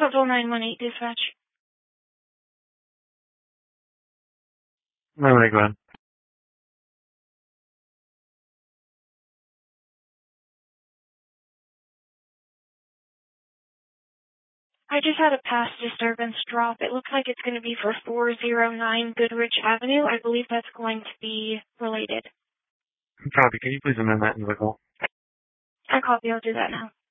Hopeful 918 dispatch. 918, go ahead. I just had a past disturbance drop. It looks like it's going to be for 409 Goodrich Avenue. I believe that's going to be related. Copy. Can you please amend that in the call? I copy. I'll do that now.